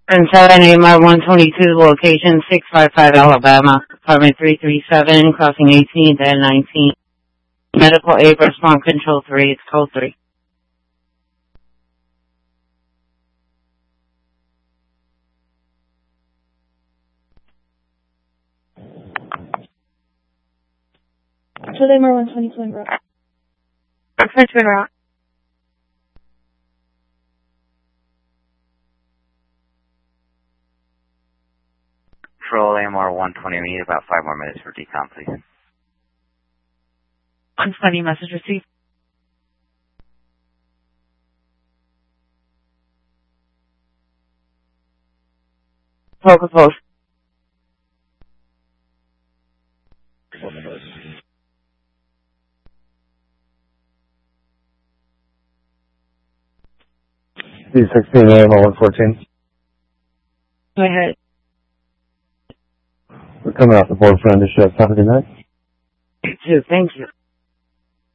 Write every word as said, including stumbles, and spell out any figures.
And seven A M R one twenty-two, location six five five Alabama, apartment three three seven, crossing eighteenth and nineteenth. Medical aid response control three, it's code three. seven A M R one twenty Twin Rock. Twin Rock. Control A M R one twenty, we need about five more minutes for decom, please. one twenty, message received. Focus post. D sixteen A M R one fourteen. Go ahead. We're coming off the board for under shift. Have a good night. You too, thank you.